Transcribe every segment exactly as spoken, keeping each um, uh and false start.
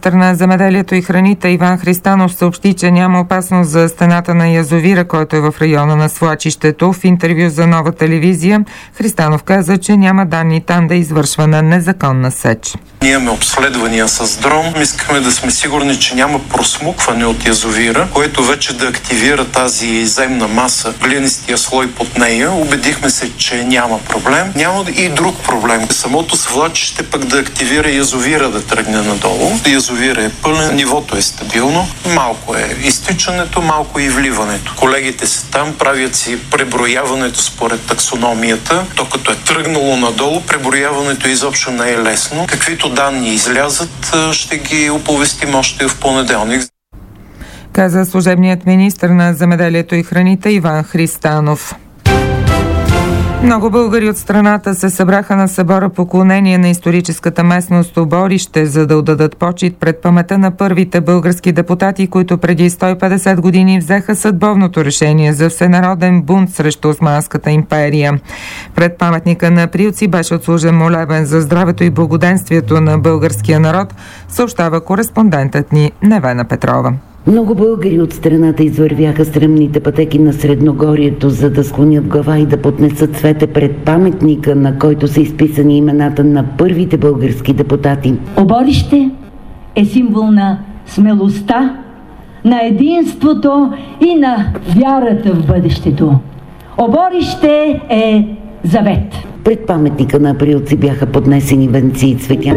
министър на земеделието и храните Иван Христанов съобщи, че няма опасност за стената на язовира, който е в района на свлачището. В интервю за Нова телевизия Христанов каза, че няма данни там да е извършвана незаконна сеч. Ние имаме обследвания с дрон. Искаме да сме сигурни, че няма просмукване от язовира, което вече да активира тази земна маса, глинистия слой под нея. Убедихме се, че няма проблем. Няма и друг проблем. Самото свлачище пък да активира язовира да тръгне надолу. Язовира е пълен, нивото е стабилно. Малко е изтичането, малко и вливането. Колегите са там, правят си преброяването според таксономията. То като е тръгнало надолу, преброяването изобщо не е лесно. Каквито данни излязат, ще ги оповестим още в понеделник. Каза служебният министър на земеделието и храните Иван Христанов. Много българи от страната се събраха на събора поклонение на историческата местност Оборище, за да отдадат почит пред паметта на първите български депутати, които преди сто и петдесет години взеха съдбовното решение за всенароден бунт срещу Османската империя. Пред паметника на Априлци беше отслужен молебен за здравето и благоденствието на българския народ, съобщава кореспондентът ни Невена Петрова. Много българи от страната извървяха стръмните пътеки на Средногорието, за да склонят глава и да поднесат цвете пред паметника, на който са изписани имената на първите български депутати. Оборище е символ на смелостта, на единството и на вярата в бъдещето. Оборище е завет. Пред паметника на Априлци бяха поднесени венци и цветя.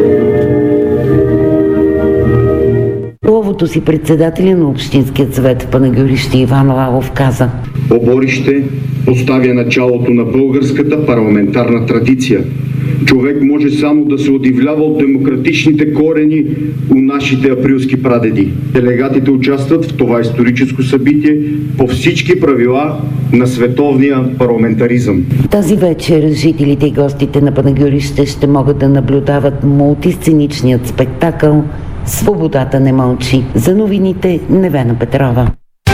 Словото си председателя на Общинския съвет в Панагюрище Иван Лалов каза: Оборище поставя началото на българската парламентарна традиция. Човек може само да се удивлява от демократичните корени у нашите априлски прадеди. Делегатите участват в това историческо събитие по всички правила на световния парламентаризъм. Тази вечер жителите и гостите на Панагюрище ще могат да наблюдават мултисценичният спектакъл "Свободата не мълчи". За новините Невена Петрова.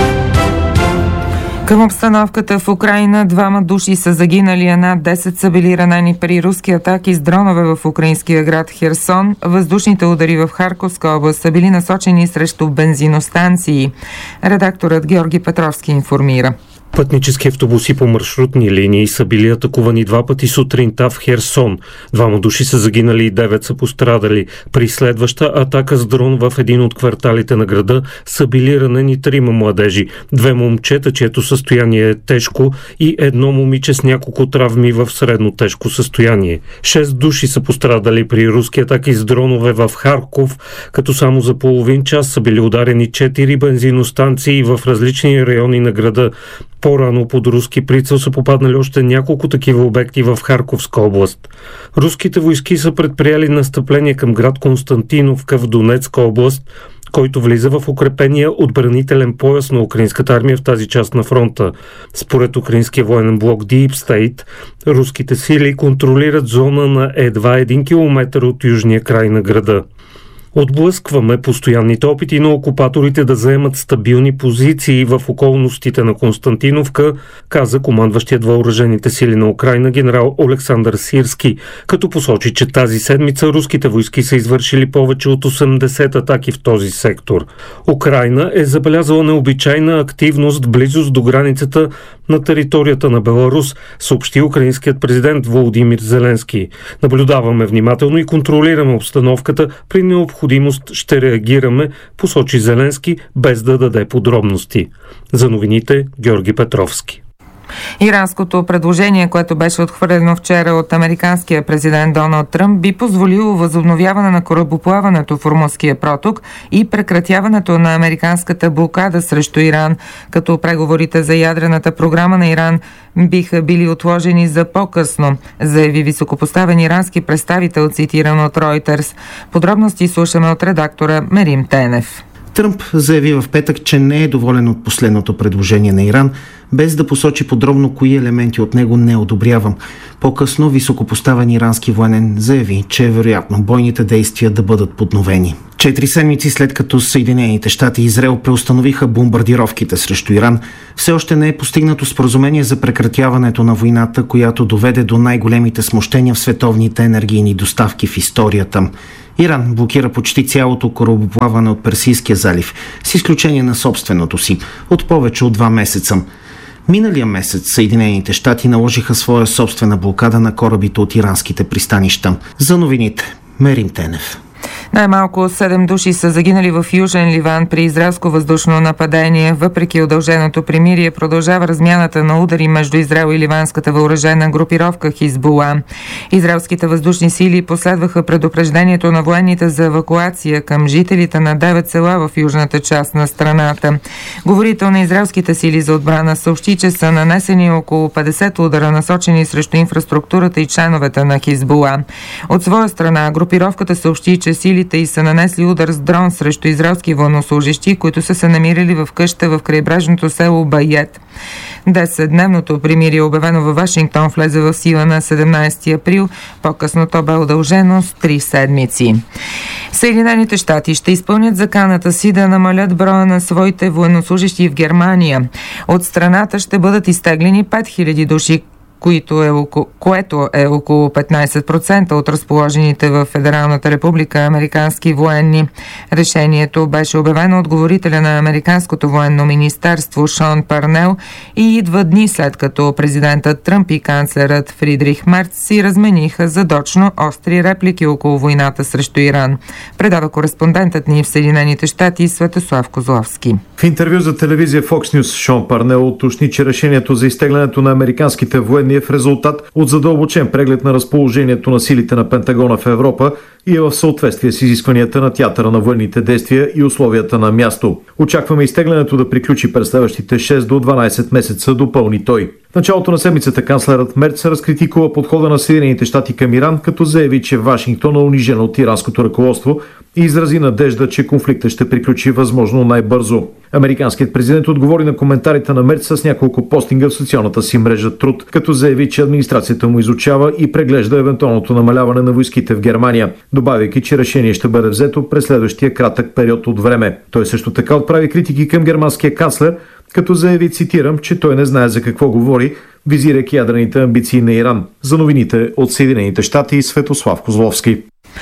Към обстановката в Украйна, двама души са загинали, а над десет са били ранени при руски атаки с дронове в украинския град Херсон. Въздушните удари в Харковска област са били насочени срещу бензиностанции. Редакторът Георги Петровски информира. Пътнически автобуси по маршрутни линии са били атакувани два пъти сутринта в Херсон. Двама души са загинали и девет са пострадали. При следваща атака с дрон в един от кварталите на града са били ранени трима младежи. Две момчета, чието състояние е тежко, и едно момиче с няколко травми в средно тежко състояние. Шест души са пострадали при руски атаки с дронове в Харков, като само за половин час са били ударени четири бензиностанции в различни райони на града. По-рано под руски прицел са попаднали още няколко такива обекти в Харковска област. Руските войски са предприели настъпление към град Константиновка в Донецка област, който влиза в укрепения отбранителен пояс на украинската армия в тази част на фронта. Според украинския военен блок Deep State, руските сили контролират зона на едва един километър от южния край на града. Отблъскваме постоянните опити на окупаторите да заемат стабилни позиции в околностите на Константиновка, каза командващият въоръжените сили на Украйна генерал Олександър Сирски, като посочи, че тази седмица руските войски са извършили повече от осемдесет атаки в този сектор. Украйна е забелязала необичайна активност в близост до границата на територията на Беларус, съобщи украинският президент Володимир Зеленски. Наблюдаваме внимателно и контролираме обстановката, при необходимост ще реагираме, посочи Зеленски, без да даде подробности. За новините Георги Петровски. Иранското предложение, което беше отхвърлено вчера от американския президент Доналд Тръмп, би позволило възобновяване на корабоплаването в Ормузския проток и прекратяването на американската блокада срещу Иран, като преговорите за ядрената програма на Иран биха били отложени за по-късно, заяви високопоставен ирански представител, цитиран от Reuters. Подробности слушаме от редактора Мерим Тенев. Тръмп заяви в петък, че не е доволен от последното предложение на Иран, без да посочи подробно кои елементи от него не одобрявам. По-късно високопоставен ирански военен заяви, че е вероятно бойните действия да бъдат подновени. Четири седмици след като Съединените щати и Израел преустановиха бомбардировките срещу Иран, все още не е постигнато споразумение за прекратяването на войната, която доведе до най-големите смущения в световните енергийни доставки в историята. Иран блокира почти цялото корабоплаване от Персийския залив, с изключение на собственото си, от повече от два месеца. Миналия месец Съединените щати наложиха своя собствена блокада на корабите от иранските пристанища. За новините, Мерим Тенев. Най-малко седем души са загинали в Южен Ливан при израелско въздушно нападение. Въпреки удълженото примирие, продължава размяната на удари между Израел и ливанската въоръжена групировка Хизбула. Израелските въздушни сили последваха предупреждението на военните за евакуация към жителите на девет села в южната част на страната. Говорител на израелските сили за отбрана съобщи, че са нанесени около петдесет удара, насочени срещу инфраструктурата и членовете на Хизбула. От своя страна, групировката съобщи, че силите и са нанесли удар с дрон срещу израелски военнослужащи, които са се намирали в къща в крайбрежното село Байет. Десетдневното примирие, обявено във Вашингтон, влезе в сила на седемнадесети април. По-късно то бе удължено с три седмици. Съединените щати ще изпълнят заканата си да намалят броя на своите военнослужащи в Германия. От страната ще бъдат изтеглени пет хиляди души, Което е, около, което е около петнадесет процента от разположените в Федералната република американски военни. Решението беше обявено от говорителя на Американското военно министерство Шон Парнел и идва дни след като президентът Тръмп и канцлерът Фридрих Мерц си размениха задочно остри реплики около войната срещу Иран. Предава кореспондентът ни в Съединените щати Светослав Козловски. В интервю за телевизия Fox News Шон Парнел уточни, че решението за изтеглянето на американските военни е в резултат от задълбочен преглед на разположението на силите на Пентагона в Европа и е в съответствие с изискванията на театъра на военните действия и условията на място. Очакваме изтеглянето да приключи през следващите шест до дванадесет месеца, допълни той. В началото на седмицата канцлерът Мерц разкритикува подхода на Съединените щати към Иран, като заяви, че Вашингтон е унижен от иранското ръководство и изрази надежда, че конфликтът ще приключи възможно най-бързо. Американският президент отговори на коментарите на Мерц с няколко постинга в социалната си мрежа Труд, като заяви, че администрацията му изучава и преглежда евентуалното намаляване на войските в Германия, добавяйки, че решение ще бъде взето през следващия кратък период от време. Той също така отправи критики към германския канцлер, като заяви, цитирам, че той не знае за какво говори, визирайки ядрените амбиции на Иран. За новините от Съединените щати, Светослав Козловски.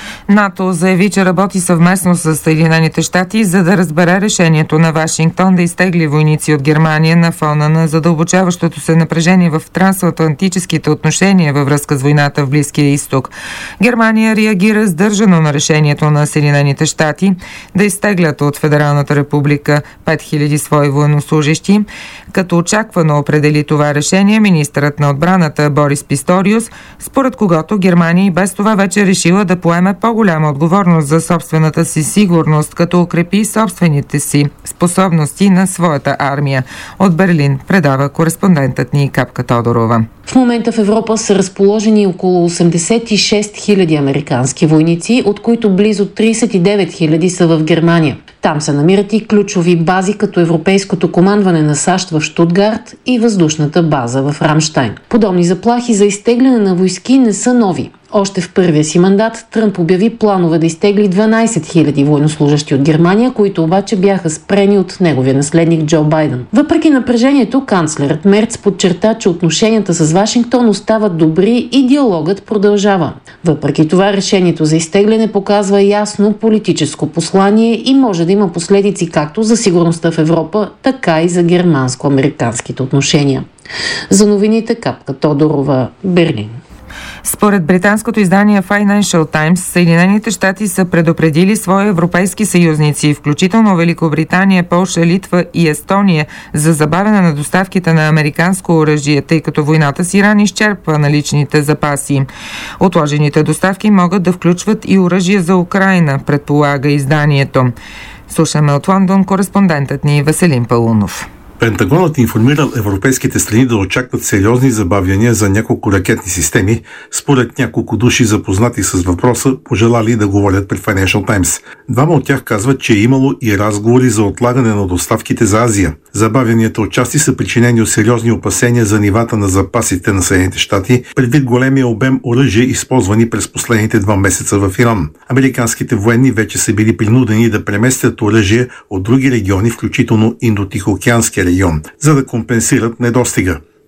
НАТО заяви, че работи съвместно с Съединените щати, за да разбере решението на Вашингтон да изтегли войници от Германия на фона на задълбочаващото се напрежение в трансатлантическите отношения във връзка с войната в Близкия изток. Германия реагира сдържано на решението на Съединените щати да изтеглят от Федералната република пет хиляди свои военнослужащи. Като очаквано определи това решение министърът на отбраната Борис Писториус, според когото Германия и без това вече решила да поеме по-голяма отговорност за собствената си сигурност, като укрепи собствените си способности на своята армия. От Берлин предава кореспондентът ни Капка Тодорова. В момента в Европа са разположени около осемдесет и шест хиляди американски войници, от които близо тридесет и девет хиляди са в Германия. Там се намират и ключови бази, като Европейското командване на САЩ в Штутгарт и въздушната база в Рамщайн. Подобни заплахи за изтегляне на войски не са нови. Още в първия си мандат Тръмп обяви планове да изтегли дванадесет хиляди военнослужащи от Германия, които обаче бяха спрени от неговия наследник Джо Байден. Въпреки напрежението, канцлерът Мерц подчерта, че отношенията с Вашингтон остават добри и диалогът продължава. Въпреки това, решението за изтегляне показва ясно политическо послание и може да има последици както за сигурността в Европа, така и за германско-американските отношения. За новините Капка Тодорова, Берлин. Според британското издание Financial Times, Съединените щати са предупредили свои европейски съюзници, включително Великобритания, Полша, Литва и Естония, за забавяне на доставките на американско оръжие, тъй като войната с Иран изчерпва наличните запаси. Отложените доставки могат да включват и оръжие за Украйна, предполага изданието. Слушаме от Лондон кореспондентът ни Веселин Паунов. Пентагонът информирал европейските страни да очакват сериозни забавяния за няколко ракетни системи, според няколко души запознати с въпроса, пожелали да говорят пред Financial Times. Двама от тях казват, че е имало и разговори за отлагане на доставките за Азия. Забавянията отчасти са причинени от сериозни опасения за нивата на запасите на Съединените щати, предвид големия обем оръжие, използвани през последните два месеца в Иран. Американските военни вече са били принудени да преместят оръжие от други региони, включително Индотихоокеанския регион, за да компенсират недостига.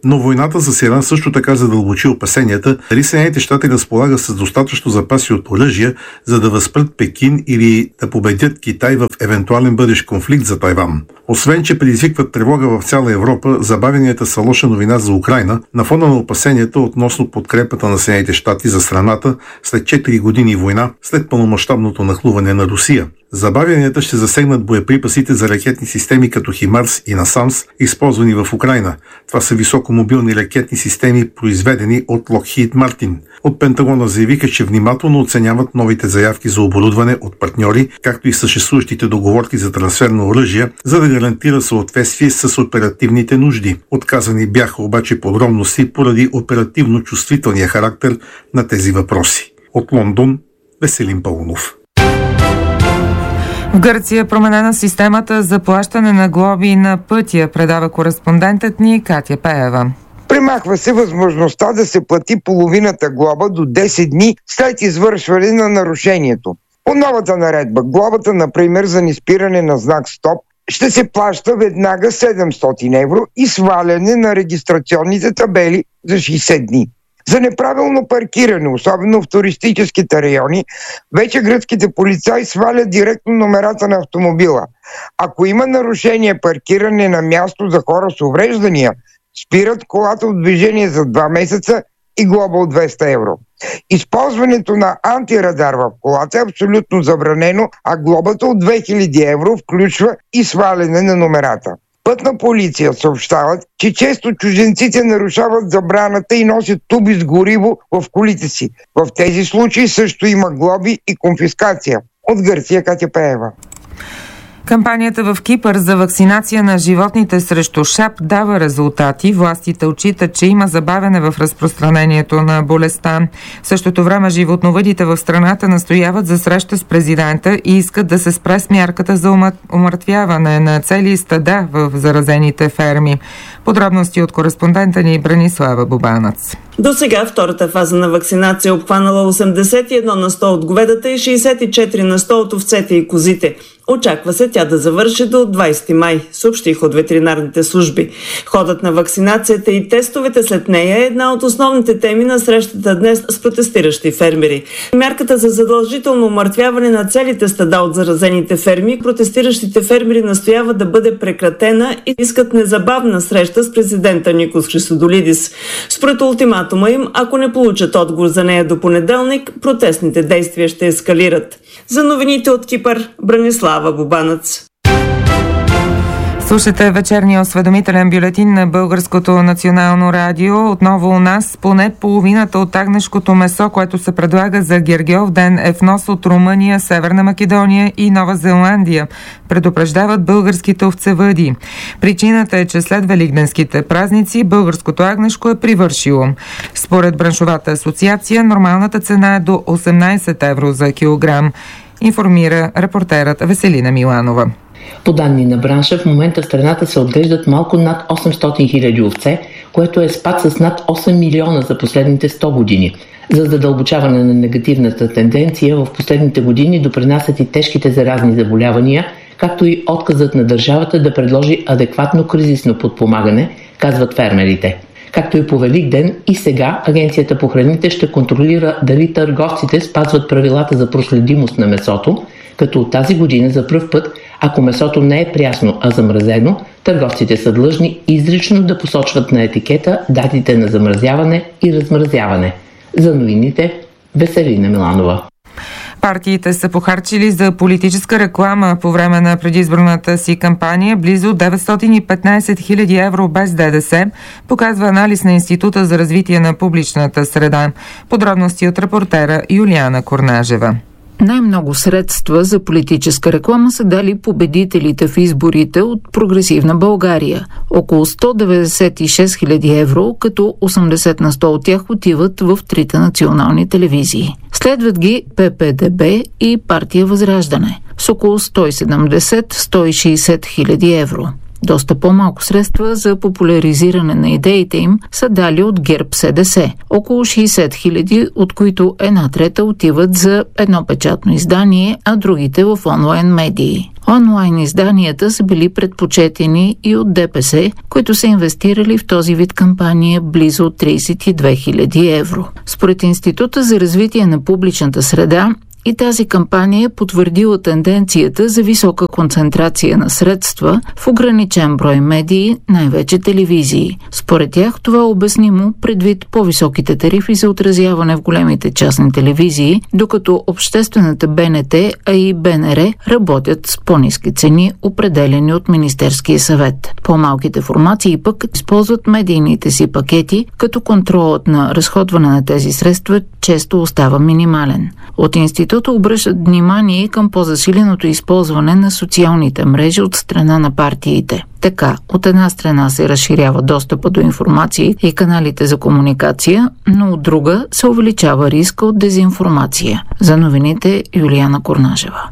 Но войната с Иран също така задълбочи опасенията дали Съединените щати разполагат с достатъчно запаси от оръжия, за да възпрат Пекин или да победят Китай в евентуален бъдещ конфликт за Тайван. Освен, че предизвикват тревога в цяла Европа, забавянията са лоша новина за Украйна на фона на опасенията относно подкрепата на Съединените щати за страната след четири години война, след пълномащабното нахлуване на Русия. Забавянията ще засегнат боеприпасите за ракетни системи като Химарс и Насамс, използвани в Украйна. Това са високомобилни ракетни системи, произведени от Lockheed Martin. От Пентагона заявиха, че внимателно оценяват новите заявки за оборудване от партньори, както и съществуващите договорки за трансфер на оръжия, за да гарантира съответствие с оперативните нужди. Отказани бяха обаче подробности поради оперативно чувствителния характер на тези въпроси. От Лондон, Веселин Паунов. В Гърция е променена системата за плащане на глоби на пътя, предава кореспондентът ни Катя Пеева. Премахва се възможността да се плати половината глоба до десет дни след извършване на нарушението. По новата наредба, глобата, например, за неспиране на знак стоп, ще се плаща веднага седемстотин евро и сваляне на регистрационните табели за шейсет дни. За неправилно паркиране, особено в туристическите райони, вече гръцките полицаи свалят директно номерата на автомобила. Ако има нарушение паркиране на място за хора с увреждания, спират колата от движение за два месеца и глоба от двеста евро. Използването на антирадар в колата е абсолютно забранено, а глобата от две хиляди евро включва и сваляне на номерата. Пътна полиция съобщават, че често чужденците нарушават забраната и носят туби с гориво в колите си. В тези случаи също има глоби и конфискация. От Гърция, Катя Пеева. Кампанията в Кипър за вакцинация на животните срещу шап дава резултати. Властите отчитат, че има забавяне в разпространението на болестта. В същото време животновъдите в страната настояват за среща с президента и искат да се спре с мярката за умъртвяване на цели стада в заразените ферми. Подробности от кореспондента ни Бранислава Бубанец. До сега втората фаза на вакцинация е обхванала осемдесет и едно на сто от говедата и шейсет и четири на сто от овцете и козите. Очаква се тя да завърши до двадесети май, съобщиха от ветеринарните служби. Ходът на вакцинацията и тестовете след нея е една от основните теми на срещата днес с протестиращи фермери. Мярката за задължително умъртвяване на целите стада от заразените ферми, протестиращите фермери настояват да бъде прекратена и искат незабавна среща с президента Никос Хрисодолидис. Според ултиматума им, ако не получат отговор за нея до понеделник, протестните действия ще ескалират. За новините от Кипър, Бранислава Бубанец. Слушате вечерния осведомителен бюлетин на Българското национално радио. Отново у нас поне половината от агнешкото месо, което се предлага за Гергьов ден, е внос от Румъния, Северна Македония и Нова Зеландия, предупреждават българските овцевъди. Причината е, че след великденските празници българското агнешко е привършило. Според браншовата асоциация, нормалната цена е до осемнадесет евро за килограм, информира репортерът Веселина Миланова. По данни на бранша, в момента в страната се отглеждат малко над осемстотин хиляди овце, което е спад с над осем милиона за последните сто години. За задълбочаване на негативната тенденция в последните години допринасят и тежките заразни заболявания, както и отказът на държавата да предложи адекватно кризисно подпомагане, казват фермерите. Както и по Великден, и сега Агенцията по храните ще контролира дали търговците спазват правилата за проследимост на месото, като от тази година за пръв път, ако месото не е прясно, а замразено, търговците са длъжни изрично да посочват на етикета датите на замразяване и размразяване. За новините, Веселина Миланова. Партиите са похарчили за политическа реклама по време на предизборната си кампания близо деветстотин и петнадесет хиляди евро без ДДС, показва анализ на Института за развитие на публичната среда. Подробности от репортера Юлиана Корнажева. Най-много средства за политическа реклама са дали победителите в изборите от Прогресивна България. Около сто деветдесет и шест хиляди евро, като осемдесет на сто от тях отиват в трите национални телевизии. Следват ги П П Д Б и Партия Възраждане с около сто и седемдесет до сто и шейсет хиляди евро. Доста по-малко средства за популяризиране на идеите им са дали от ГЕРБ С Д С. Около шейсет хиляди, от които една трета отиват за едно печатно издание, а другите в онлайн медии. Онлайн изданията са били предпочетени и от ДПС, които са инвестирали в този вид кампания близо тридесет и две хиляди евро. Според Института за развитие на публичната среда, и тази кампания е потвърдила тенденцията за висока концентрация на средства в ограничен брой медии, най-вече телевизии. Според тях това е обяснимо предвид по-високите тарифи за отразяване в големите частни телевизии, докато обществената Б Н Т, а и Б Н Р работят с по-ниски цени, определени от Министерския съвет. По-малките формации пък използват медийните си пакети, като контролът на разходване на тези средства често остава минимален. От института обръщат внимание към по-засиленото използване на социалните мрежи от страна на партиите. Така, от една страна се разширява достъпа до информации и каналите за комуникация, но от друга се увеличава риска от дезинформация. За новините Юлияна Корнажева.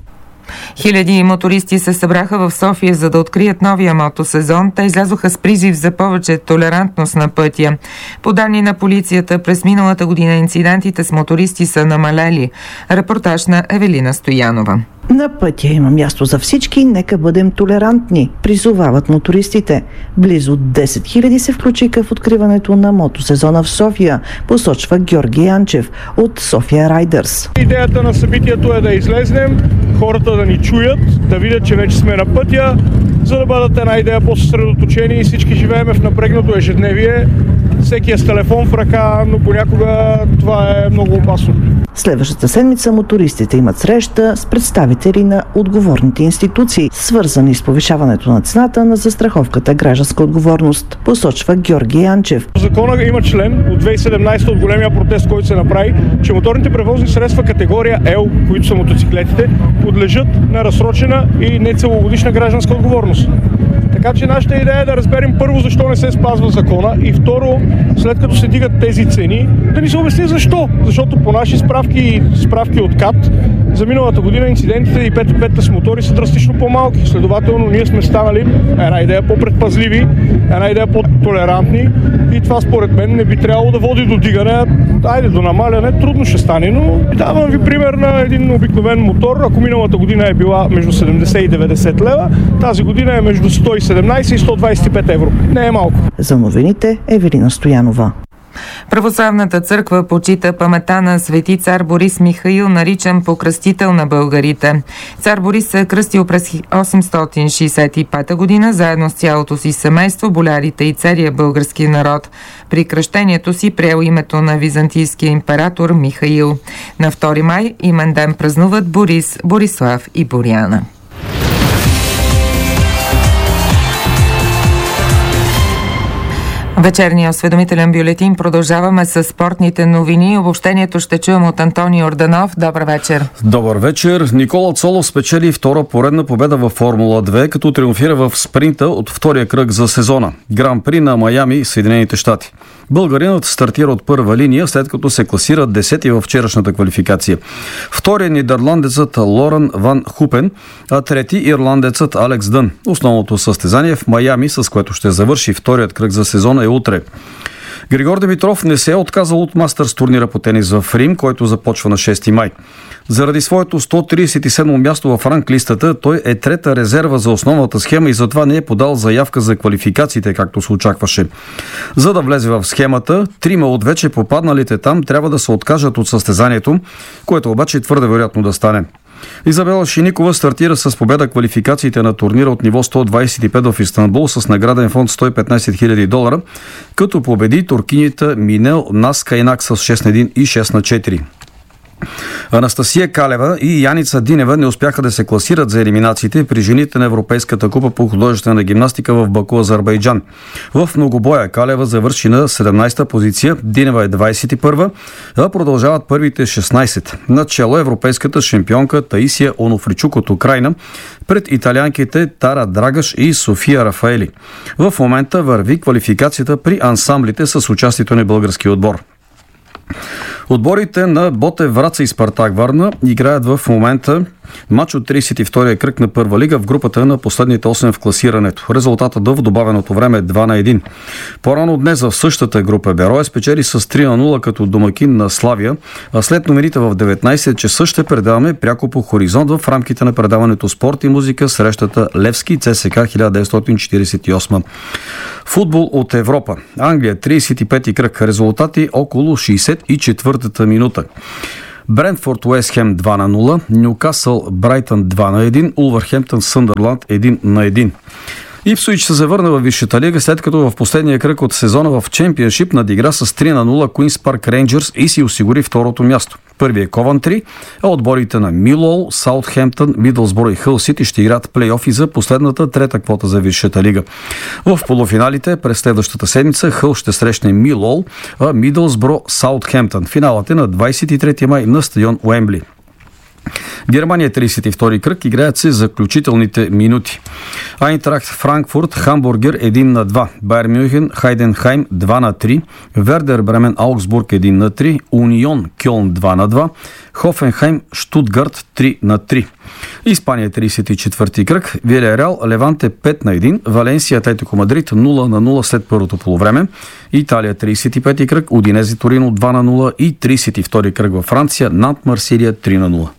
Хиляди мотористи се събраха в София, за да открият новия мотосезон. Те излязоха с призив за повече толерантност на пътя. По данни на полицията, през миналата година инцидентите с мотористи са намалели. Репортаж на Евелина Стоянова. На пътя има място за всички, нека бъдем толерантни, призовават мотористите. Близо десет хиляди се включиха в откриването на мотосезона в София, посочва Георги Янчев от София Райдърс. Идеята на събитието е да излезнем, хората да ни чуят, да видят, че вече сме на пътя, за да бъдат една идея по-съсредоточени и всички живеем в напрегнато ежедневие. Всеки е с телефон в ръка, но понякога това е много опасно. Следващата седмица мотористите имат среща с представители на отговорните институции, свързани с повишаването на цената на застраховката гражданска отговорност, посочва Георги Янчев. В закона има член от две хиляди и седемнадесета от големия протест, който се направи, че моторните превозни средства категория L, които са мотоциклетите, подлежат на разсрочена и нецелогодишна гражданска отговорност. Така че нашата идея е да разберем първо защо не се спазва закона и второ, след като се дигат тези цени, да ни се обясни защо. Защото по наши справки и справки от КАТ за миналата година инцидентите и пет пет с мотори са драстично по-малки. Следователно ние сме станали една идея по-предпазливи, една идея по-толерантни и това според мен не би трябвало да води до дигане, айде до намаляне, трудно ще стане, но давам ви пример на един обикновен мотор. Ако миналата година е била между седемдесет и деветдесет лева, тази година е между сто и седемнадесет и сто двадесет и пет евро. Не е малко. За новините Евелина Стоянова. Православната църква почита паметта на свети цар Борис Михаил, наричан покръстител на българите. Цар Борис се е кръстил през осемстотин шейсет и пета година, заедно с цялото си семейство, болярите и целия български народ. При кръщението си приел името на византийския император Михаил. На втори май имен ден празнуват Борис, Борислав и Боряна. Вечерния осведомителен бюлетин продължаваме с спортните новини. Обобщението ще чуем от Антони Орданов. Добър вечер. Добър вечер. Никола Цолов спечели втора поредна победа във Формула две, като триумфира в спринта от втория кръг за сезона. Гран-при на Майами, Съединените щати. Българинът стартира от първа линия, след като се класира десети във вчерашната квалификация. Вторият нидерландецът Лорен Ван Хупен, а трети ирландецът Алекс Дън. Основното състезание в Майами, с което ще завърши вторият кръг за сезона, е утре. Григор Димитров не се е отказал от мастърс турнира по тенис в Рим, който започва на шести май. Заради своето сто тридесет и седмо място в ранглистата, той е трета резерва за основната схема и затова не е подал заявка за квалификациите, както се очакваше. За да влезе в схемата, трима от вече попадналите там трябва да се откажат от състезанието, което обаче е твърде вероятно да стане. Изабела Шиникова стартира с победа квалификациите на турнира от ниво сто двадесет и пет в Истанбул с награден фонд сто и петнадесет хиляди долара, като победи туркинята Минел Наскайнак с шест на едно и шест на четири. Анастасия Калева и Яница Динева не успяха да се класират за елиминациите при жените на Европейската купа по художествена гимнастика в Баку, Азербайджан. В многобоя Калева завърши на седемнадесета позиция, Динева е двадесет и първа, а продължават първите шестнадесет. Начело европейската шампионка Таисия Онофричук от Украйна пред италианките Тара Драгаш и София Рафаели. В момента върви квалификацията при ансамблите с участието на български отбор. Отборите на Ботев Враца и Спартак Варна играят в момента Матч от тридесет и втория кръг на първа лига в групата на последните осем в класирането. Резултатът в добавеното време е два на един. По-рано днес в същата група Берое спечели с три на нула като домакин на Славия, а след новините в деветнайсет часа ще предаваме пряко по Хоризонт в рамките на предаването Спорт и музика срещата Левски ЦСКА хиляда деветстотин четиридесет и осма. Футбол от Европа. Англия, тридесет и пети кръг. Резултати около шейсет и четвъртата минута. Брентфорд Уест Хем два на нула, Нюкасъл Брайтън два на един, Улвърхемптън Съндърланд един на един. Ипсуич се завърна във Висшата лига, след като в последния кръг от сезона в Чемпионшип надигра с три на нула Куинс Парк Рейнджърс и си осигури второто място. Първият е Ковантри, а отборите на Милуол, Саутхемптън, Мидълсбро и Хъл Сити ще играят плейофи за последната трета квота за Висшата лига. В полуфиналите през следващата седмица Хъл ще срещне Милуол, а Мидълсбро Саутхемптън. Финалът е на двадесет и трети май на стадион Уембли. Германия тридесет и втори кръг, играят се заключителните минути. Айнтрахт Франкфурт Хамбургер един на два, Байер Мюнхен Хайденхайм два на три, Вердер Бремен Аугсбург един на три, Унион Кьолн два на два, Хофенхайм Штутгарт три на три. Испания тридесет и четвърти кръг, Вилияреал Леванте пет на един, Валенсия Атлетико Мадрид нула на нула след първото полувреме, Италия тридесет и пети кръг, Удинезе Торино два на нула и тридесет и втори кръг във Франция, Нант Марсилия три на нула.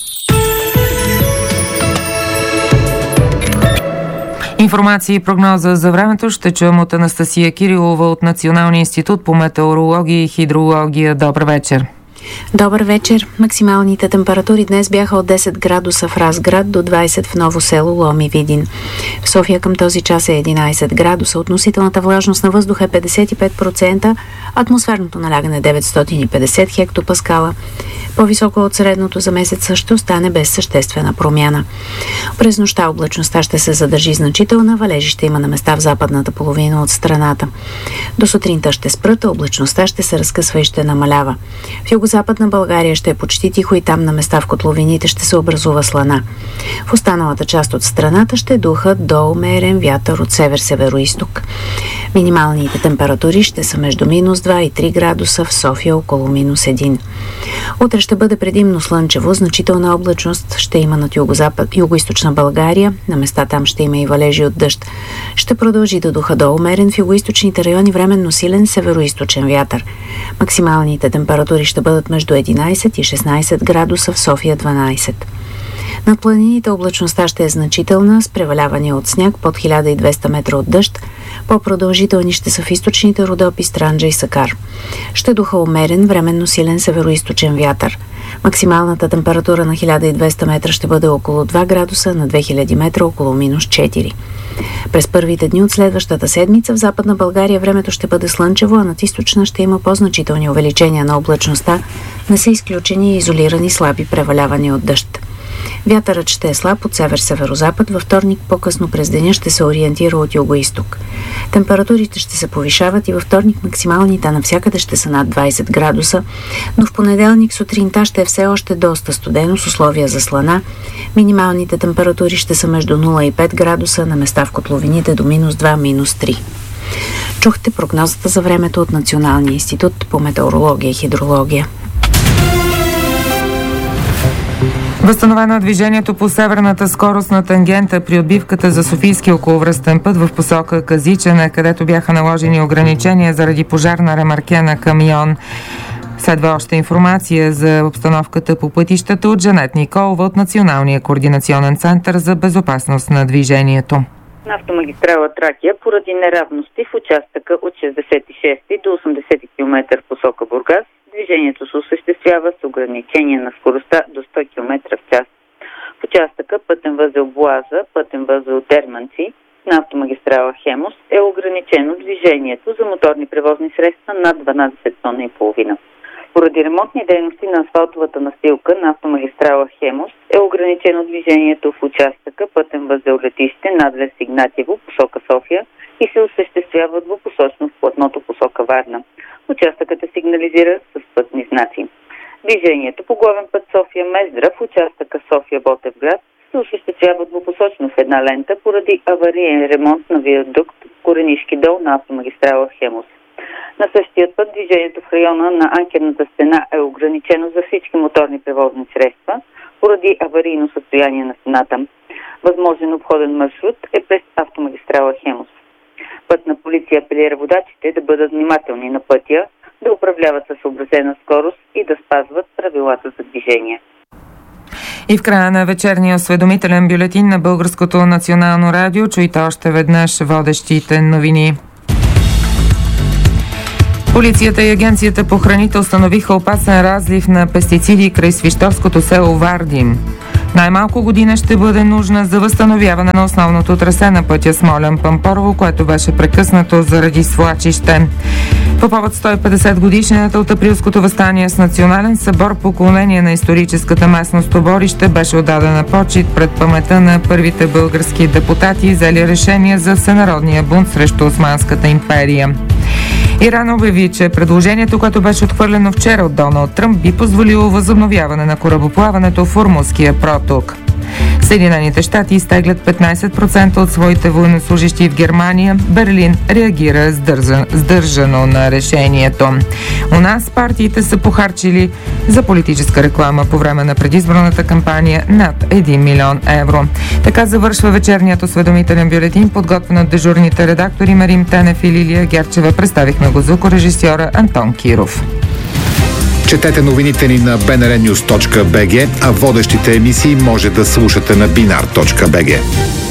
Информация и прогноза за времето ще чуем от Анастасия Кирилова от Националния институт по метеорология и хидрология. Добър вечер! Добър вечер! Максималните температури днес бяха от десет градуса в Разград до двадесет в Ново село Лом и Видин. В София към този час е единадесет градуса, относителната влажност на въздуха е петдесет и пет процента, атмосферното налягане е деветстотин и петдесет хектопаскала. По-високо от средното за месеца ще остане без съществена промяна. През нощта облачността ще се задържи значителна, валежи ще има на места в западната половина от страната. До сутринта ще спрат, а облачността ще се разкъсва и ще намалява. В югозападна България ще е почти тихо и там на места в котловините ще се образува слана. В останалата част от страната ще духат до умерен вятър от север-североизток. Минималните температури ще са между минус два и три градуса, в София около минус един. Утре ще бъде предимно слънчево, значителна облачност ще има над югозапад, югоизточна България, на места там ще има и валежи от дъжд. Ще продължи да духа до умерен в югоизточните райони временно силен североизточен вятър. Максималните температури ще бъдат между единадесет и шестнадесет градуса, в София дванадесет. Над планините облачността ще е значителна, с преваляване от сняг под хиляда и двеста метра от дъжд. По-продължителни ще са в източните Родопи, Странджа и Сакар. Ще духа умерен, временно силен североизточен вятър. Максималната температура на хиляда и двеста метра ще бъде около два градуса, на две хиляди метра около минус четири. През първите дни от следващата седмица в Западна България времето ще бъде слънчево, а над източна ще има по-значителни увеличения на облачността, не са изключени и изолирани слаби превалявания от дъжд. Вятърът ще е слаб от север-северозапад, във вторник по-късно през деня ще се ориентира от юго-исток. Температурите ще се повишават и във вторник максималните навсякъде ще са над двадесет градуса, но в понеделник сутринта ще е все още доста студено с условия за слана. Минималните температури ще са между нула и пет градуса, на места в котловините до минус два - минус три. Чухте прогнозата за времето от Националния институт по метеорология и хидрология. Възстановено е движението по северната скоростна тангента при отбивката за Софийски околовръстен път в посока Казичене, където бяха наложени ограничения заради пожарна ремарке на камион. Следва още информация за обстановката по пътищата от Жанет Николова от Националния координационен център за безопасност на движението. На автомагистрала Тракия поради неравности в участъка от шестдесет и шести до осемдесети километра в посока Бургас, движението се осъществява с ограничение на скоростта до сто километра в час. В участъка пътен възел Боаза, пътен възел Дерманци на автомагистрала Хемус е ограничено движението за моторни превозни средства над дванадесет тона и половина. Поради ремонтни дейности на асфалтовата настилка на автомагистрала Хемус е ограничено движението в участъка пътен възел Летище надлез Игнатиево, посока София, и се осъществява двупосочно в платното посока Варна. Участъкът е сигнализира с пътни знаци. Движението по главен път София-Мездра в участъка София-Ботевград се осъществява двупосочно в една лента поради авариен ремонт на виадукт Коренишки дол на автомагистрала Хемус. На същия път движението в района на анкерната стена е ограничено за всички моторни превозни средства. поради аварийно състояние на стената. Възможен обходен маршрут е през автомагистрала Хемус. Пътна полиция апелира водачите да бъдат внимателни на пътя, да управляват със съобразена скорост и да спазват правилата за движение. И в края на вечерния осведомителен бюлетин на Българското национално радио чуйте още веднъж водещите новини. Полицията и Агенцията по храните установиха опасен разлив на пестициди край свищовското село Вардин. Най-малко година ще бъде нужна за възстановяване на основното трасе на пътя Смолян-Пампорово, което беше прекъснато заради свлачище. По повод сто и петдесет годишнината от априлското въстание с национален събор по поклонение на историческата местност Оборище беше отдадена почит пред паметта на първите български депутати, взели решение за всенародния бунт срещу Османската империя. Иран обяви, че предложението, което беше отхвърлено вчера от Доналд Тръмп, би позволило възобновяване на корабоплаването в Ормузския проток. Съединените щати изтеглят петнайсет процента от своите военнослужещи в Германия. Берлин реагира сдържан, сдържано на решението. У нас партиите са похарчили за политическа реклама по време на предизборната кампания над един милион евро. Така завършва вечерният осведомителен бюлетин, подготвен от дежурните редактори Марим Тенев и Лилия Герчева. Представихме го звукорежисьора Антон Киров. Четете новините ни на би ен ар нюз точка би джи, а водещите емисии може да слушате на бинар точка би джи.